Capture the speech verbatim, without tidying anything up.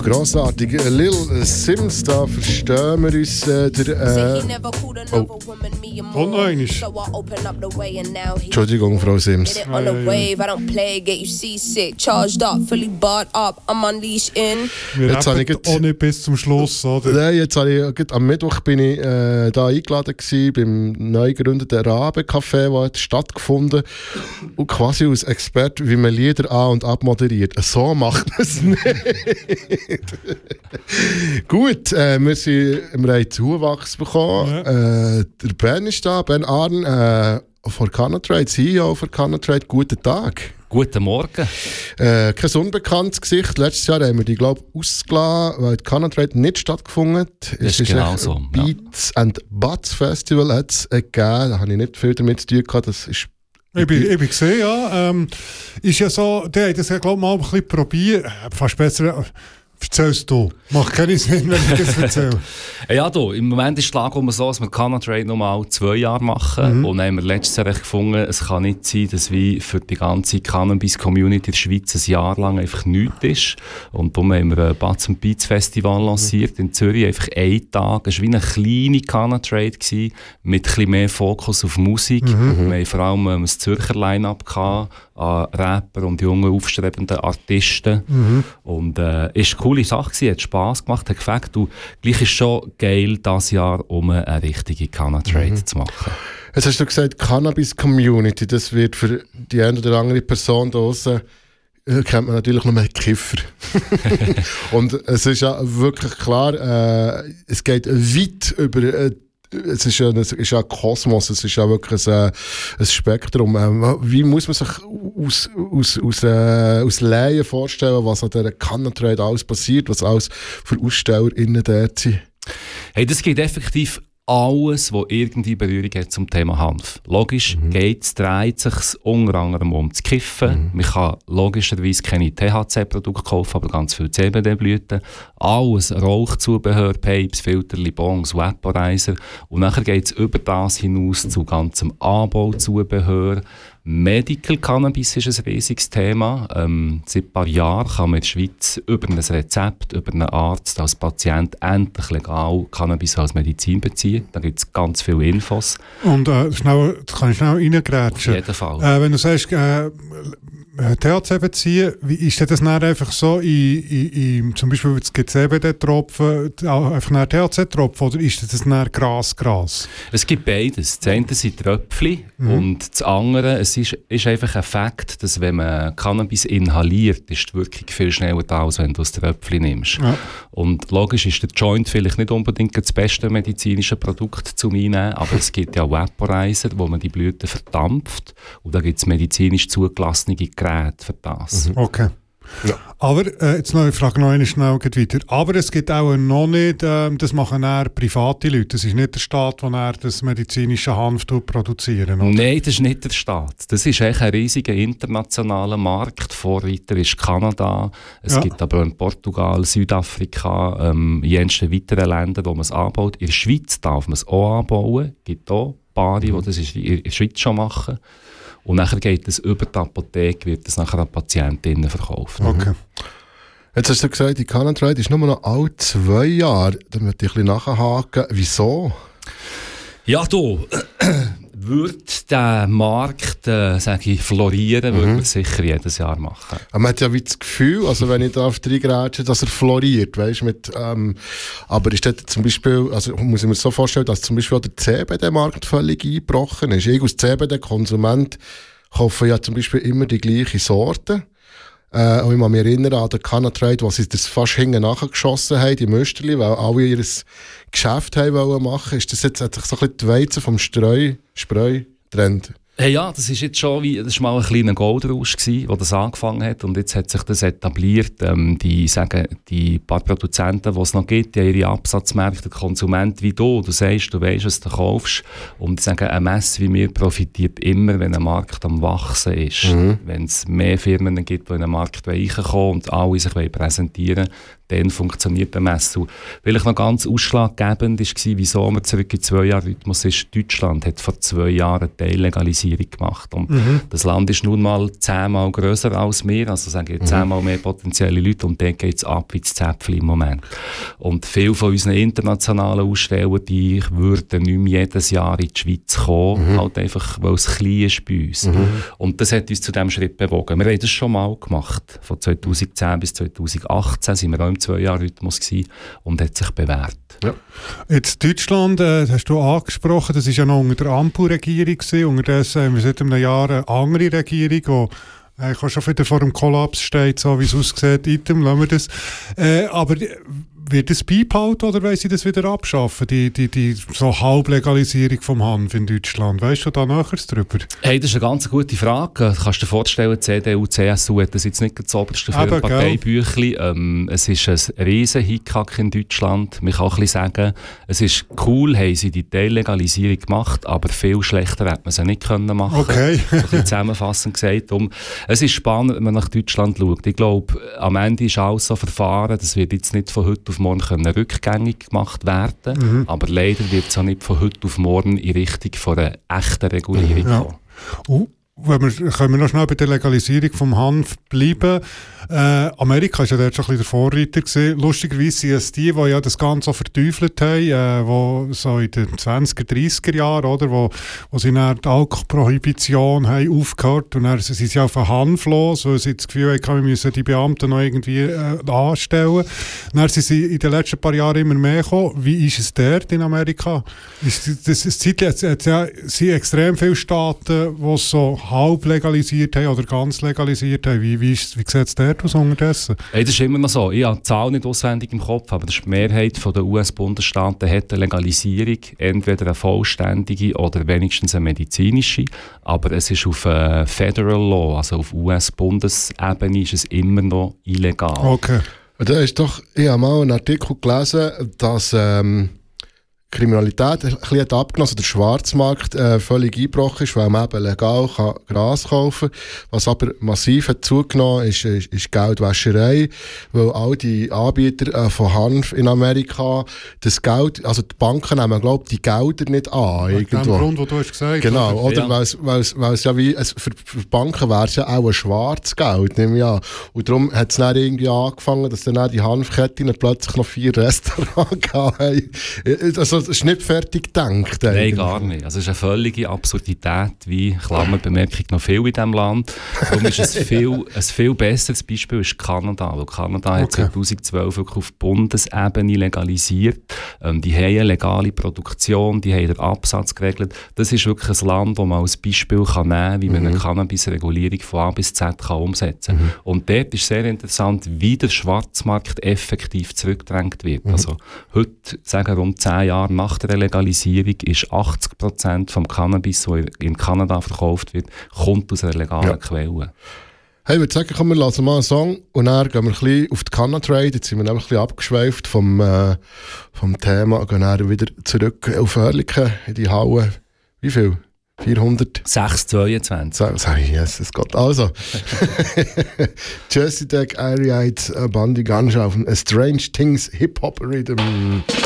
grossartig. Lil Sims, da verstehen wir uns. Äh, der, äh, oh. Und noch einmal. Entschuldigung, Frau Sims. Ja, ja, ja. Wir haben auch nicht bis zum Schluss, oder? Nein, jetzt habe ich, am Mittwoch bin ich äh, da eingeladen gewesen, beim neu gegründeten Rabe-Café, das stattgefunden und quasi als Experte, wie man Lieder an- und abmoderiert. So macht man es nicht. Gut, äh, wir, sind, wir haben Zuwachs bekommen. Ja. Äh, der Ben ist da, Ben Arn äh, von Canatrade, C E O von Canatrade. Guten Tag. Guten Morgen. Äh, kein unbekanntes Gesicht. Letztes Jahr haben wir die, glaube ich, ausgelassen, weil die Canatrade nicht stattgefunden hat. Das ist genau so. Beats ja. and Butts Festival hat es gegeben. Da habe ich nicht viel damit zu tun gehabt. Das ist Ich bin, ich bin gesehen, ja. Ähm, ist ja so, der hat das ja, glaube ich, mal ein bisschen probiert. Fast besser. Erzählst du. Macht keinen Sinn, wenn ich das erzähle. Ja, du, im Moment ist die Lage immer so, dass wir Canatrade noch mal zwei Jahre machen. Mhm. Und dann haben wir letztes Jahr gefunden, es kann nicht sein, dass wie für die ganze Cannabis-Community in der Schweiz ein Jahr lang einfach nichts ist. Und darum haben wir ein Butts and Beats Festival lanciert in Zürich. Einfach einen Tag. Es war wie eine kleine Canatrade gewesen, mit ein bisschen mehr Fokus auf Musik. Mhm. Wir hatten vor allem ein Zürcher Line-Up gehabt, an Rapper und jungen, aufstrebenden Artisten. Mhm. Und äh, ist eine coole Sache gewesen, hat Spass gemacht, hat gefällt. Und gleich ist schon geil, dieses Jahr um eine richtige Canatrade mhm. zu machen. Jetzt hast du gesagt, Cannabis-Community, das wird für die eine oder andere Person da draussen, äh, kennt man natürlich noch mehr Kiffer. Und es ist ja wirklich klar, äh, es geht weit über äh, Es ist ja, es ist ja ein Kosmos, es ist ja wirklich ein, ein Spektrum. Wie muss man sich aus, aus, aus, äh, aus Laien vorstellen, was an dieser Canatrade alles passiert, was alles für AusstellerInnen dort sind? Hey, das geht effektiv alles, was irgendwie Berührung hat zum Thema Hanf. Logisch mhm. geht's, dreht sich unter anderem um das Kiffen. Mhm. Man kann logischerweise keine T H C-Produkte kaufen, aber ganz viele C B D-Blüten. Alles, Rauchzubehör, Papes, Filter, Bongs, Vaporizer. Und nachher geht es über das hinaus zu ganzem Anbauzubehör. Medical Cannabis ist ein riesiges Thema. Ähm, seit ein paar Jahren kann man in der Schweiz über ein Rezept, über einen Arzt als Patient endlich legal Cannabis als Medizin beziehen. Da gibt es ganz viele Infos. Und äh, schnell, das kann ich schnell reingrätschen. Auf jeden Fall. Äh, wenn du sagst, äh, T H C beziehen, wie ist das dann einfach so, in, in, in, zum Beispiel es gibt C B D-Tropfen, einfach nach T H C-Tropfen, oder ist das dann Gras, Gras? Es gibt beides. Das eine sind Tröpfchen mhm. und das andere, es ist, ist einfach ein Fakt, dass wenn man Cannabis inhaliert, ist die Wirkung viel schneller da, als wenn du das Tröpfchen nimmst. Ja. Und logisch ist der Joint vielleicht nicht unbedingt das beste medizinische Produkt zum Einnehmen, aber es gibt ja Vaporizer, wo man die Blüten verdampft und da gibt es medizinisch zugelassene Gerät für das. Okay. Ja. Aber, äh, jetzt noch, ich frage noch eine schnell weiter. Aber es gibt auch noch nicht, äh, das machen eher private Leute. Das ist nicht der Staat, der das medizinische Hanf produzieren, oder? Nein, das ist nicht der Staat. Das ist eigentlich ein riesiger internationaler Markt. Vorreiter ist Kanada. Es ja. gibt aber auch in Portugal, Südafrika, ähm, in jensten weiteren Ländern, wo man es anbaut. In der Schweiz darf man es auch anbauen. Es gibt auch Paare, mhm. die das in der Schweiz schon machen. Und nachher geht es über die Apotheke, wird es nachher an Patientinnen verkauft. Okay. Jetzt hast du gesagt, die Canatrade ist nur noch alle zwei Jahre. Da möchte ich ein bisschen nachhaken. Wieso? Ja, du, würde der Markt, äh, sage ich, florieren, mhm. würde man sicher jedes Jahr machen. Man hat ja wie das Gefühl, also wenn ich da auf die reingrätsche, dass er floriert, weißt, mit, ähm, aber ist das zum Beispiel, also muss ich mir so vorstellen, dass zum Beispiel auch der C B D-Markt völlig eingebrochen ist. Ich als C B D-Konsument kaufe ja zum Beispiel immer die gleiche Sorte. Äh, und ich kann mich erinnern an den Canatrade, wo sie das fast hinten nachgeschossen haben, die Müsterli, weil alle ihr Geschäft haben wollen machen. Ist das jetzt hat sich so ein bisschen die Weizen vom Streu, Spreu getrennt? Hey, ja, das ist jetzt schon wie, das war mal ein kleiner Goldrausch gewesen, wo das angefangen hat und jetzt hat sich das etabliert. Ähm, die sagen, die paar Produzenten, die es noch gibt, die haben ihre Absatzmärkte, der Konsument wie du, du sagst, du weißt, was du kaufst und die sagen, eine Messe wie mir profitiert immer, wenn ein Markt am Wachsen ist. Mhm. Wenn es mehr Firmen gibt, die in den Markt reinkommen und alle sich präsentieren wollen, dann funktioniert der Messe. Vielleicht noch ganz ausschlaggebend war, wieso wir zurück in zwei Jahre Rhythmus ist, Deutschland hat vor zwei Jahren teillegalisiert Legalisierung gemacht. Und Mhm. das Land ist nun mal zehnmal grösser als wir, also sagen wir zehnmal mehr potenzielle Leute und dort geht es ab wie das Zäpfchen im Moment. Und viele von unseren internationalen Aussteller, die würden nicht mehr jedes Jahr in die Schweiz kommen, mhm. halt einfach, weil es klein ist bei uns. Mhm. Und das hat uns zu diesem Schritt bewogen. Wir haben das schon mal gemacht. Von zweitausendzehn bis zweitausendachtzehn waren wir auch im Zwei-Jahr-Rhythmus und hat sich bewährt. Ja. Jetzt Deutschland, äh, hast du angesprochen, das war ja noch unter der Ampelregierung gewesen. Unterdessen haben wir seit einem Jahr eine andere Regierung, die eigentlich auch schon wieder vor dem Kollaps steht, so wie es aussieht. Item, lassen wir das. Äh, aber wird das beibehalten oder wollen sie das wieder abschaffen, die, die, die so Halblegalisierung vom Hanf in Deutschland? Weißt du da Näheres drüber? Hey, das ist eine ganz gute Frage. Du kannst dir vorstellen, C D U, C S U hat das jetzt nicht das oberste für ein Parteibüchlein. Ähm, es ist ein riesen Hickhack in Deutschland. Man kann auch ein bisschen sagen, es ist cool, haben sie die Teillegalisierung gemacht, aber viel schlechter hätte man sie nicht können machen. Okay. So ein bisschen zusammenfassend gesagt. Um, es ist spannend, wenn man nach Deutschland schaut. Ich glaube, am Ende ist alles so verfahren, das wird jetzt nicht von heute auf morgen können rückgängig gemacht werden, mhm. aber leider wird es auch nicht von heute auf morgen in Richtung von einer echten Regulierung ja. kommen. Uh, wenn wir, können wir noch schnell bei der Legalisierung vom Hanf bleiben? Äh, Amerika war ja dort schon ein bisschen der Vorreiter gewesen. Lustigerweise sind es die, die ja das Ganze so verteufelt haben, äh, wo so in den zwanziger, dreissiger Jahren, oder, wo, wo sie dann die Alkoholprohibition haben aufgehört und dann sind sie auf den Hanf los, weil sie das Gefühl hatten, wir müssen die Beamten noch irgendwie äh, anstellen. Dann sind sie in den letzten paar Jahren immer mehr gekommen. Wie ist es dort in Amerika? Ist das, das Zeitlich, es ja, sind extrem viele Staaten, die es so halb legalisiert haben oder ganz legalisiert haben. Wie, wie, ist, wie sieht es dort aus unterdessen? Hey, das ist immer noch so. Ich habe die Zahl nicht auswendig im Kopf, aber die Mehrheit der U S-Bundesstaaten hat eine Legalisierung, entweder eine vollständige oder wenigstens eine medizinische. Aber es ist auf äh, Federal Law, also auf U S-Bundesebene, ist es immer noch illegal. Okay. Da ist doch, ich habe mal einen Artikel gelesen, dass ähm, Kriminalität ein bisschen abgenommen, also der Schwarzmarkt äh, völlig eingebrochen ist, weil man eben legal kann Gras kaufen kann. Was aber massiv hat zugenommen ist, ist, ist Geldwäscherei, weil all die Anbieter äh, von Hanf in Amerika das Geld, also die Banken nehmen, glaube ich, die Gelder nicht an. Irgendwo. Aus dem Grund, wo du hast gesagt. Genau, oder? Ja. Weil es ja wie, es, für, für Banken wäre es ja auch ein Schwarzgeld, nehme ich an. Und darum hat es dann irgendwie angefangen, dass dann auch die Hanfketten plötzlich noch vier Restaurants haben. Also, das ist nicht fertig gedacht. Nein, eigentlich. Gar nicht. Also es ist eine völlige Absurdität, wie, Klammerbemerkung, noch viel in diesem Land. Darum ist es viel, ein viel besseres Beispiel ist Kanada. Weil Kanada hat okay. zweitausendzwölf wirklich auf Bundesebene legalisiert. Ähm, die haben eine legale Produktion, die haben den Absatz geregelt. Das ist wirklich ein Land, das man als Beispiel kann nehmen kann, wie man mhm. eine Cannabis-Regulierung von A bis Z kann umsetzen kann. Mhm. Und dort ist sehr interessant, wie der Schwarzmarkt effektiv zurückgedrängt wird. Mhm. Also heute, sagen rund zehn Jahre nach der Legalisierung, ist achtzig Prozent vom Cannabis, das in Kanada verkauft wird, kommt aus einer legalen ja. Quelle. Hey, ich würde sagen, komm, wir lassen mal einen Song und dann gehen wir ein bisschen auf die Canna-Trade. Jetzt sind wir nämlich ein bisschen abgeschweift vom, äh, vom Thema und gehen dann wieder zurück auf Oerlikon in die Halle. Wie viel? vierhundert? sechs zweiundzwanzig. Yes, es geht. Also, Jesse Deck, Ariite, Bundy Ganja auf dem A Strange Things Hip-Hop Rhythm.